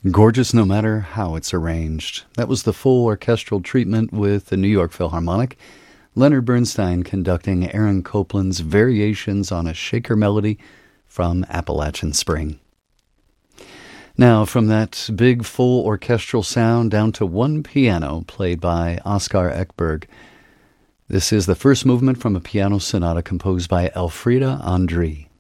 Gorgeous no matter how it's arranged. That was the full orchestral treatment with the New York Philharmonic. Leonard Bernstein conducting Aaron Copland's Variations on a Shaker Melody from Appalachian Spring. Now, from that big full orchestral sound down to one piano played by Oskar Ekberg. This is the first movement from a piano sonata composed by Elfriede André.